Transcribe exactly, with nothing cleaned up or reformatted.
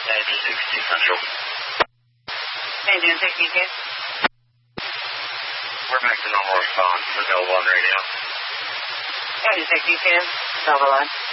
Danger sixty Central. Danger sixty two. We're back to normal response for Delta one radio. Danger sixty two, Delta one.